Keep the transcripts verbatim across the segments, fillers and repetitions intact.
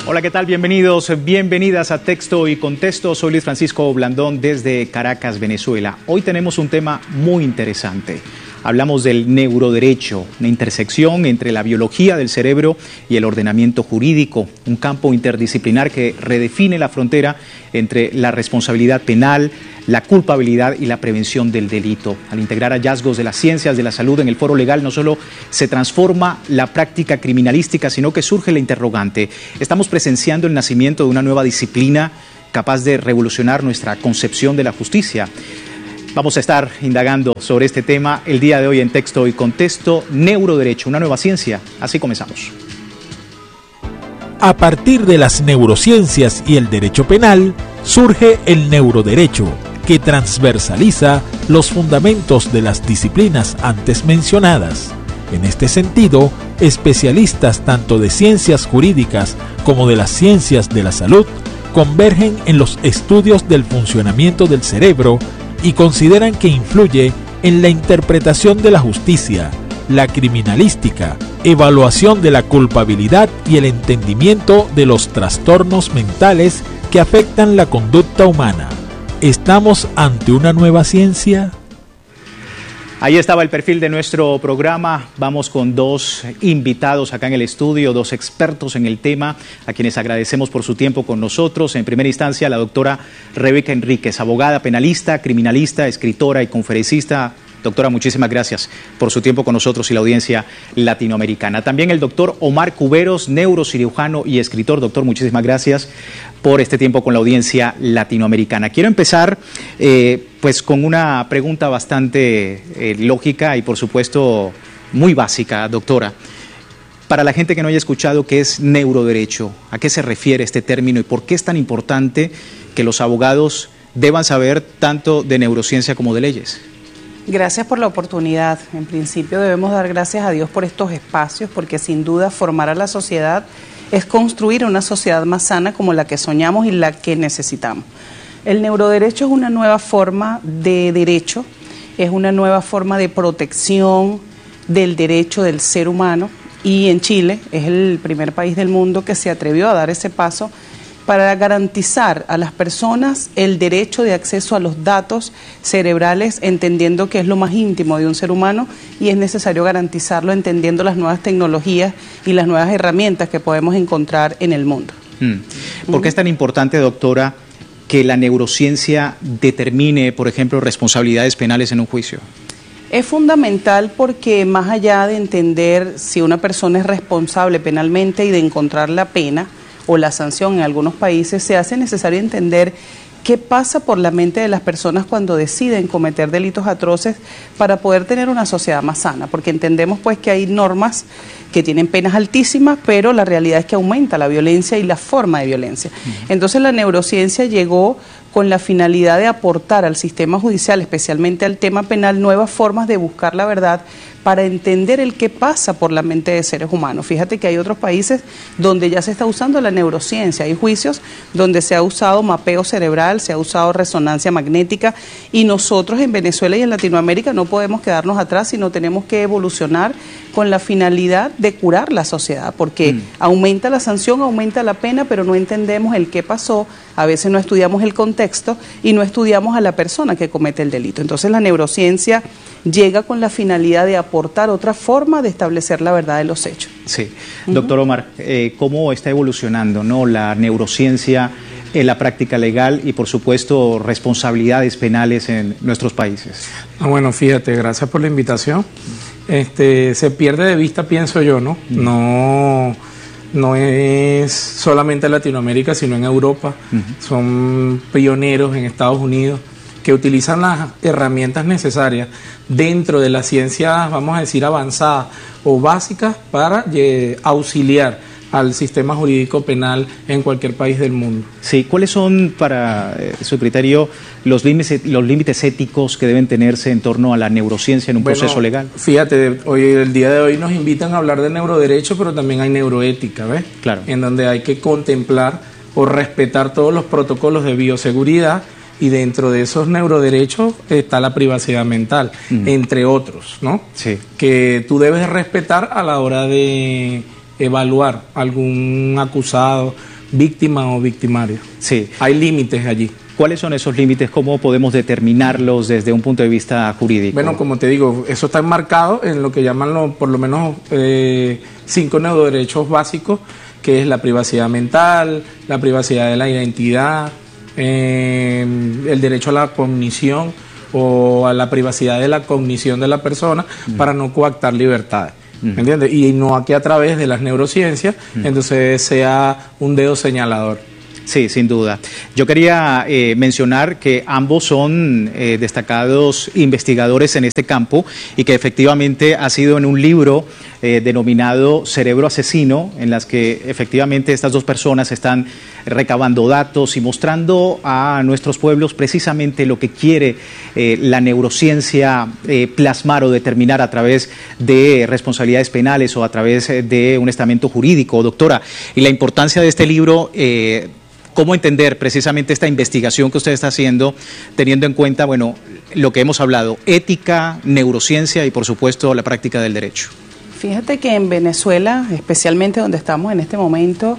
Hola, ¿qué tal? Bienvenidos, bienvenidas a Texto y Contexto. Soy Luis Francisco Blandón desde Caracas, Venezuela. Hoy tenemos un tema muy interesante. Hablamos del neuroderecho, una intersección entre la biología del cerebro y el ordenamiento jurídico, un campo interdisciplinar que redefine la frontera entre la responsabilidad penal, la culpabilidad y la prevención del delito. Al integrar hallazgos de las ciencias de la salud en el foro legal, no solo se transforma la práctica criminalística, sino que surge la interrogante. Estamos presenciando el nacimiento de una nueva disciplina capaz de revolucionar nuestra concepción de la justicia. Vamos a estar indagando sobre este tema el día de hoy en Texto y Contexto. Neuroderecho, una nueva ciencia. Así comenzamos. A partir de las neurociencias y el derecho penal, surge el neuroderecho, que transversaliza los fundamentos de las disciplinas antes mencionadas. En este sentido, especialistas tanto de ciencias jurídicas como de las ciencias de la salud convergen en los estudios del funcionamiento del cerebro y consideran que influye en la interpretación de la justicia, la criminalística, evaluación de la culpabilidad y el entendimiento de los trastornos mentales que afectan la conducta humana. ¿Estamos ante una nueva ciencia? Ahí estaba el perfil de nuestro programa. Vamos con dos invitados acá en el estudio, dos expertos en el tema, a quienes agradecemos por su tiempo con nosotros. En primera instancia, la doctora Rebeca Enríquez, abogada penalista, criminalista, escritora y conferencista. Doctora, muchísimas gracias por su tiempo con nosotros y la audiencia latinoamericana. También el doctor Omar Cuberos, neurocirujano y escritor. Doctor, muchísimas gracias por este tiempo con la audiencia latinoamericana. Quiero empezar eh, pues con una pregunta bastante eh, lógica y por supuesto muy básica, doctora. Para la gente que no haya escuchado qué es neuroderecho, ¿a qué se refiere este término y por qué es tan importante que los abogados deban saber tanto de neurociencia como de leyes? Gracias por la oportunidad. En principio debemos dar gracias a Dios por estos espacios, porque sin duda formar a la sociedad es construir una sociedad más sana como la que soñamos y la que necesitamos. El neuroderecho es una nueva forma de derecho, es una nueva forma de protección del derecho del ser humano, y en Chile es el primer país del mundo que se atrevió a dar ese paso para garantizar a las personas el derecho de acceso a los datos cerebrales, entendiendo que es lo más íntimo de un ser humano y es necesario garantizarlo entendiendo las nuevas tecnologías y las nuevas herramientas que podemos encontrar en el mundo. Mm. ¿Por qué es tan importante, doctora, que la neurociencia determine, por ejemplo, responsabilidades penales en un juicio? Es fundamental porque más allá de entender si una persona es responsable penalmente y de encontrar la pena o la sanción en algunos países, se hace necesario entender qué pasa por la mente de las personas cuando deciden cometer delitos atroces para poder tener una sociedad más sana, porque entendemos pues que hay normas que tienen penas altísimas, pero la realidad es que aumenta la violencia y la forma de violencia. Uh-huh. Entonces la neurociencia llegó con la finalidad de aportar al sistema judicial, especialmente al tema penal, nuevas formas de buscar la verdad para entender el qué pasa por la mente de seres humanos. Fíjate que hay otros países donde ya se está usando la neurociencia, hay juicios donde se ha usado mapeo cerebral, se ha usado resonancia magnética, y nosotros en Venezuela y en Latinoamérica no podemos quedarnos atrás, sino tenemos que evolucionar con la finalidad de curar la sociedad, porque mm. aumenta la sanción, aumenta la pena, pero no entendemos el qué pasó, a veces no estudiamos el contexto y no estudiamos a la persona que comete el delito. Entonces la neurociencia llega con la finalidad de aportar otra forma de establecer la verdad de los hechos. Sí. Uh-huh. Doctor Omar, eh, ¿cómo está evolucionando, ¿no?, la neurociencia en la práctica legal y, por supuesto, responsabilidades penales en nuestros países? Ah, bueno, fíjate, gracias por la invitación. Este, se pierde de vista, pienso yo, ¿no? Uh-huh. No, no es solamente en Latinoamérica, sino en Europa. Uh-huh. Son pioneros en Estados Unidos que utilizan las herramientas necesarias dentro de las ciencias, vamos a decir, avanzadas o básicas para eh, auxiliar al sistema jurídico penal en cualquier país del mundo. Sí, ¿cuáles son, para eh, su criterio, los límites, los límites éticos que deben tenerse en torno a la neurociencia en un bueno, proceso legal? Fíjate, hoy, el día de hoy nos invitan a hablar de neuroderecho, pero también hay neuroética, ¿ves? Claro. En donde hay que contemplar o respetar todos los protocolos de bioseguridad, y dentro de esos neuroderechos está la privacidad mental, mm. entre otros, ¿no? Sí. Que tú debes respetar a la hora de evaluar algún acusado víctima o victimario. Sí. Hay límites allí. ¿Cuáles son esos límites? ¿Cómo podemos determinarlos desde un punto de vista jurídico? Bueno, como te digo, eso está enmarcado en lo que llaman lo, por lo menos eh, cinco neuroderechos básicos, que es la privacidad mental, la privacidad de la identidad, eh, el derecho a la cognición o a la privacidad de la cognición de la persona mm. para no coactar libertades. ¿Me entiendes? Y no a que a través de las neurociencias mm. entonces sea un dedo señalador. Sí, sin duda. Yo quería eh, mencionar que ambos son eh, destacados investigadores en este campo y que efectivamente ha sido en un libro eh, denominado Cerebro Asesino, en las que efectivamente estas dos personas están recabando datos y mostrando a nuestros pueblos precisamente lo que quiere eh, la neurociencia eh, plasmar o determinar a través de responsabilidades penales o a través de un estamento jurídico. Doctora, y la importancia de este libro... Eh, ¿Cómo entender precisamente esta investigación que usted está haciendo, teniendo en cuenta, bueno, lo que hemos hablado, ética, neurociencia y, por supuesto, la práctica del derecho? Fíjate que en Venezuela, especialmente donde estamos en este momento,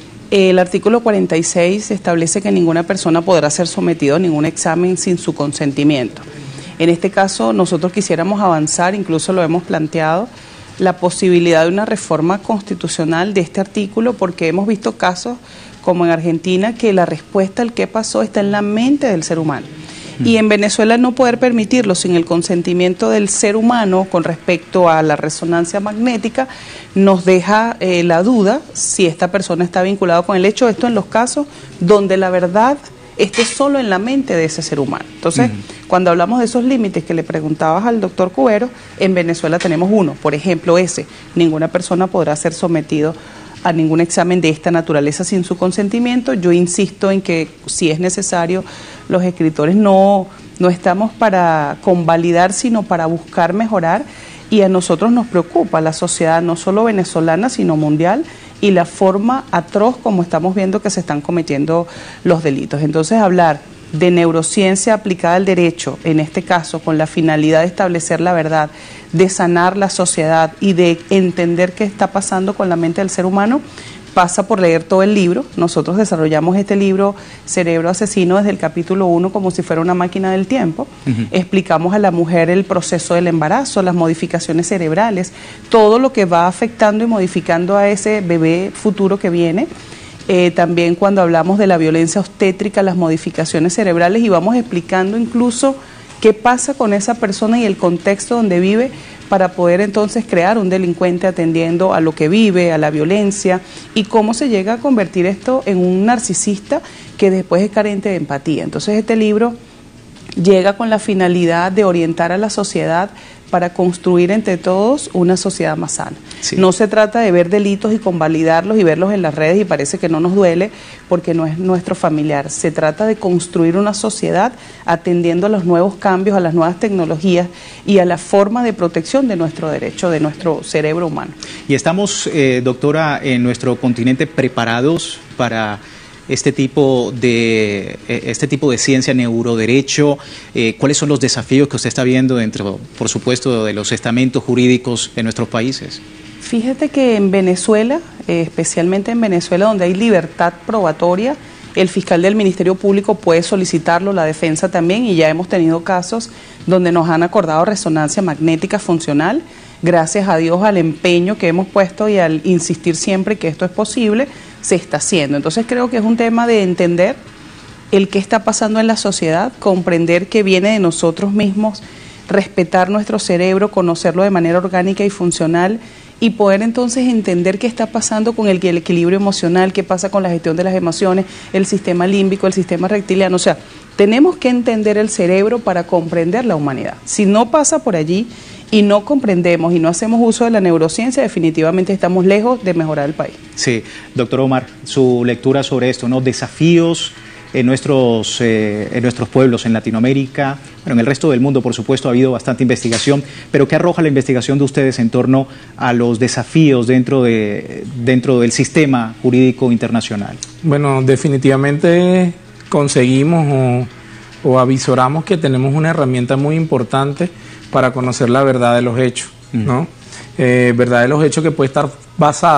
el artículo cuarenta y seis establece que ninguna persona podrá ser sometido a ningún examen sin su consentimiento. En este caso, nosotros quisiéramos avanzar, incluso lo hemos planteado, la posibilidad de una reforma constitucional de este artículo, porque hemos visto casos como en Argentina, que la respuesta al qué pasó está en la mente del ser humano. Y en Venezuela no poder permitirlo sin el consentimiento del ser humano con respecto a la resonancia magnética, nos deja eh, la duda si esta persona está vinculada con el hecho, esto en los casos donde la verdad esté solo en la mente de ese ser humano. Entonces, uh-huh. cuando hablamos de esos límites que le preguntabas al doctor Cubero, en Venezuela tenemos uno, por ejemplo ese, ninguna persona podrá ser sometido a ningún examen de esta naturaleza sin su consentimiento. Yo insisto en que si es necesario, los escritores no, no estamos para convalidar, sino para buscar mejorar, y a nosotros nos preocupa la sociedad no solo venezolana, sino mundial, y la forma atroz como estamos viendo que se están cometiendo los delitos. Entonces, hablar de neurociencia aplicada al derecho, en este caso con la finalidad de establecer la verdad, de sanar la sociedad y de entender qué está pasando con la mente del ser humano, pasa por leer todo el libro. Nosotros desarrollamos este libro Cerebro Asesino desde el capítulo uno como si fuera una máquina del tiempo. Uh-huh. Explicamos a la mujer el proceso del embarazo, las modificaciones cerebrales, todo lo que va afectando y modificando a ese bebé futuro que viene. Eh, también cuando hablamos de la violencia obstétrica, las modificaciones cerebrales, y vamos explicando incluso qué pasa con esa persona y el contexto donde vive para poder entonces crear un delincuente atendiendo a lo que vive, a la violencia, y cómo se llega a convertir esto en un narcisista que después es carente de empatía. Entonces este libro llega con la finalidad de orientar a la sociedad para construir entre todos una sociedad más sana. Sí. No se trata de ver delitos y convalidarlos y verlos en las redes y parece que no nos duele porque no es nuestro familiar. Se trata de construir una sociedad atendiendo a los nuevos cambios, a las nuevas tecnologías y a la forma de protección de nuestro derecho, de nuestro cerebro humano. Y estamos, eh, doctora, en nuestro continente preparados para este tipo de este tipo de ciencia, neuroderecho. Eh, ¿cuáles son los desafíos que usted está viendo dentro, por supuesto, de los estamentos jurídicos de nuestros países? Fíjate que en Venezuela, eh, especialmente en Venezuela, donde hay libertad probatoria, el fiscal del Ministerio Público puede solicitarlo, la defensa también, y ya hemos tenido casos donde nos han acordado resonancia magnética funcional, gracias a Dios al empeño que hemos puesto y al insistir siempre que esto es posible, se está haciendo. Entonces creo que es un tema de entender el qué está pasando en la sociedad, comprender que viene de nosotros mismos, respetar nuestro cerebro, conocerlo de manera orgánica y funcional, y poder entonces entender qué está pasando con el, el equilibrio emocional, qué pasa con la gestión de las emociones, el sistema límbico, el sistema reptiliano. O sea, tenemos que entender el cerebro para comprender la humanidad. Si no pasa por allí y no comprendemos y no hacemos uso de la neurociencia, definitivamente estamos lejos de mejorar el país. Sí, doctor Omar, su lectura sobre esto, ¿no? Desafíos en nuestros, eh, en nuestros pueblos, en Latinoamérica, bueno, en el resto del mundo, por supuesto, ha habido bastante investigación, pero ¿qué arroja la investigación de ustedes en torno a los desafíos dentro, de, dentro del sistema jurídico internacional? Bueno, definitivamente conseguimos o, o avisoramos que tenemos una herramienta muy importante para conocer la verdad de los hechos, ¿no? Uh-huh. Eh, verdad de los hechos que puede estar basada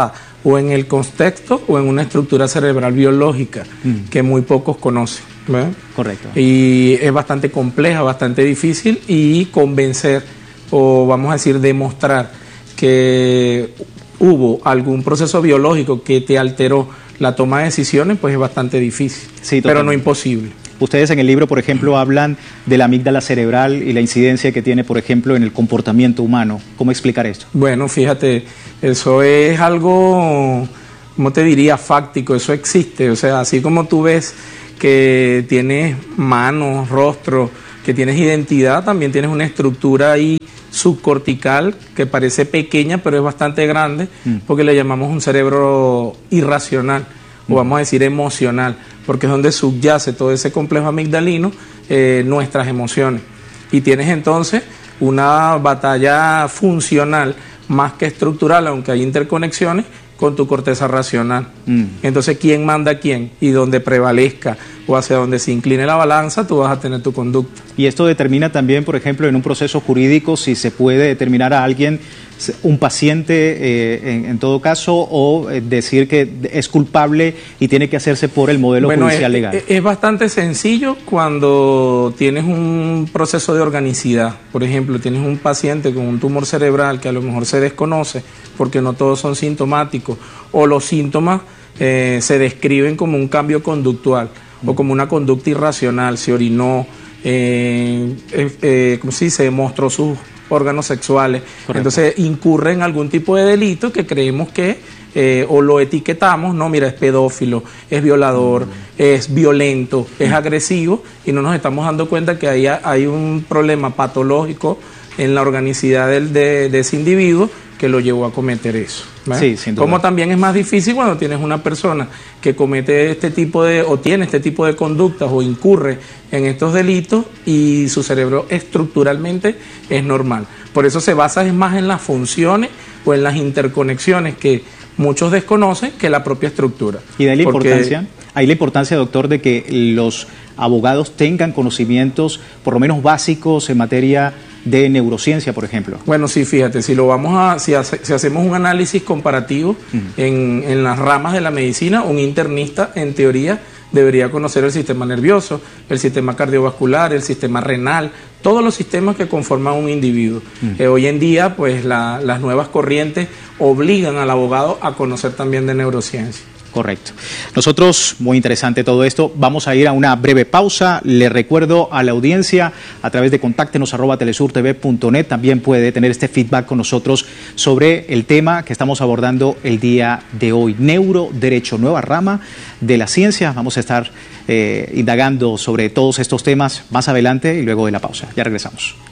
o en el contexto o en una estructura cerebral biológica mm. que muy pocos conocen. ¿Verdad? Correcto. Y es bastante compleja, bastante difícil, y convencer o vamos a decir demostrar que hubo algún proceso biológico que te alteró la toma de decisiones, pues es bastante difícil, sí, pero no imposible. Ustedes en el libro, por ejemplo, hablan de la amígdala cerebral y la incidencia que tiene, por ejemplo, en el comportamiento humano. ¿Cómo explicar esto? Bueno, fíjate, eso es algo, ¿cómo te diría? Fáctico, eso existe. O sea, así como tú ves que tienes manos, rostro, que tienes identidad, también tienes una estructura ahí subcortical que parece pequeña, pero es bastante grande, mm. porque le llamamos un cerebro irracional, mm. o vamos a decir emocional, porque es donde subyace todo ese complejo amigdalino, eh, nuestras emociones. Y tienes entonces una batalla funcional más que estructural, aunque hay interconexiones, con tu corteza racional. Mm. Entonces, ¿quién manda a quién? Y donde prevalezca o hacia donde se incline la balanza, tú vas a tener tu conducta. Y esto determina también, por ejemplo, en un proceso jurídico, si se puede determinar a alguien, un paciente eh, en, en todo caso, o eh, decir que es culpable y tiene que hacerse por el modelo bueno, judicial es, legal. Es, es bastante sencillo cuando tienes un proceso de organicidad. Por ejemplo, tienes un paciente con un tumor cerebral que a lo mejor se desconoce porque no todos son sintomáticos, o los síntomas eh, se describen como un cambio conductual mm. o como una conducta irracional, se orinó, eh, eh, eh, ¿cómo se dice? Mostró sus órganos sexuales. Correcto. Entonces incurre en algún tipo de delito que creemos que eh, o lo etiquetamos, no, mira, es pedófilo, es violador, mm. es violento, mm. es agresivo, y no nos estamos dando cuenta que ahí hay un problema patológico en la organicidad del, de, de ese individuo que lo llevó a cometer eso. Sí, sin duda. Como también es más difícil cuando tienes una persona que comete este tipo de, o tiene este tipo de conductas o incurre en estos delitos y su cerebro estructuralmente es normal. Por eso se basa más en las funciones o en las interconexiones que muchos desconocen que la propia estructura. ¿Y de ahí la Porque, importancia? Hay la importancia, doctor, de que los abogados tengan conocimientos por lo menos básicos en materia de neurociencia, por ejemplo. Bueno, sí, fíjate, si lo vamos a, si, hace, si hacemos un análisis comparativo uh-huh. en, en las ramas de la medicina, un internista, en teoría, debería conocer el sistema nervioso, el sistema cardiovascular, el sistema renal, todos los sistemas que conforman un individuo. Uh-huh. Eh, hoy en día, pues, la, las nuevas corrientes obligan al abogado a conocer también de neurociencia. Correcto. Nosotros, muy interesante todo esto, vamos a ir a una breve pausa. Le recuerdo a la audiencia, a través de contáctenos arroba telesurtv punto net, también puede tener este feedback con nosotros sobre el tema que estamos abordando el día de hoy. Neuroderecho, nueva rama de la ciencia. Vamos a estar eh, indagando sobre todos estos temas más adelante y luego de la pausa. Ya regresamos.